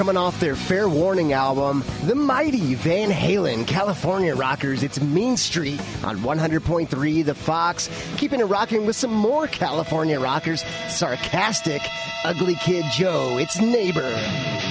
coming off their Fair Warning album, the mighty Van Halen, California Rockers. It's Mean Street on 100.3 The Fox. Keeping it rocking with some more California Rockers. Sarcastic, Ugly Kid Joe. It's Neighbor.